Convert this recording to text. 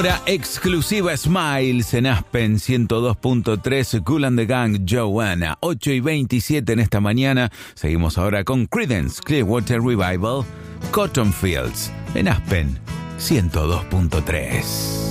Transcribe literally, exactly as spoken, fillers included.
Hora exclusiva Smiles en Aspen ciento dos punto tres, Kool and the Gang, Joanna, ocho y veintisiete en esta mañana. Seguimos ahora con Creedence Clearwater Revival, Cotton Fields en Aspen ciento dos punto tres.